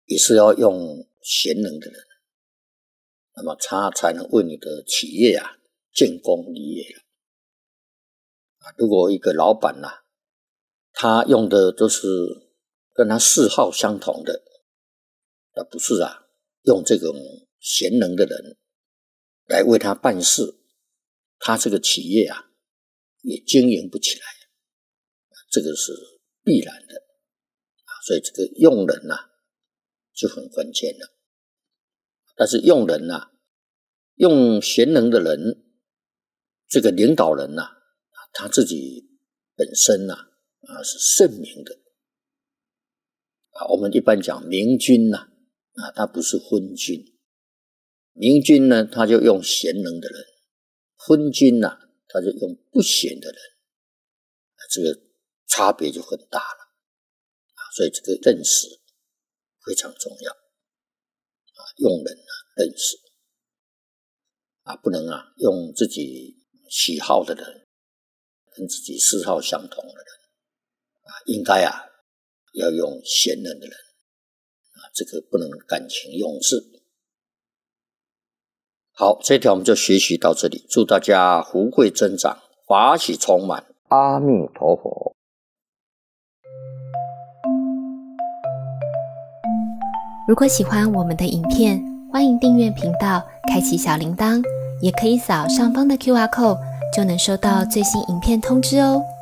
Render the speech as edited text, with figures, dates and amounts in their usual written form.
也是要用贤能的人，那么他才能为你的企业建功立业如果一个老板他用的都是跟他嗜好相同的，而不是用这种贤能的人来为他办事，他这个企业也经营不起来，这个是必然的所以这个用人就很关键了。但是用人用贤能的人，这个领导人他自己本身是圣明的我们一般讲明君他不是昏君。明君呢，他就用贤能的人；昏君他就用不贤的人。这个差别就很大了所以这个认识非常重要用人认识不能用自己喜好的人，跟自己嗜好相同的人应该要用贤能的人这个不能感情用事。好，这条我们就学习到这里，祝大家福慧增长，法喜充满，阿弥陀佛。 如果喜欢我们的影片，欢迎订阅频道，开启小铃铛，也可以扫上方的 QR code， 就能收到最新影片通知哦。